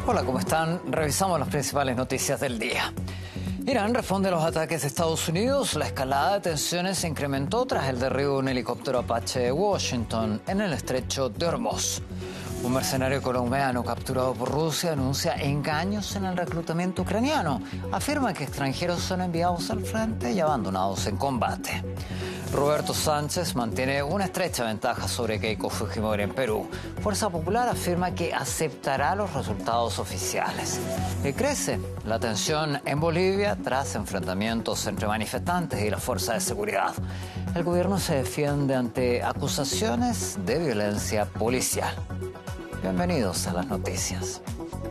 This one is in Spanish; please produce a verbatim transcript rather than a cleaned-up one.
Hola, ¿cómo están? Revisamos las principales noticias del día. Irán responde a los ataques de Estados Unidos. La escalada de tensiones se incrementó tras el derribo de un helicóptero Apache de Washington en el estrecho de Hormuz. Un mercenario colombiano capturado por Rusia anuncia engaños en el reclutamiento ucraniano. Afirma que extranjeros son enviados al frente y abandonados en combate. Roberto Sánchez mantiene una estrecha ventaja sobre Keiko Fujimori en Perú. Fuerza Popular afirma que aceptará los resultados oficiales. Y crece la tensión en Bolivia tras enfrentamientos entre manifestantes y las fuerzas de seguridad. El gobierno se defiende ante acusaciones de violencia policial. Bienvenidos a las noticias.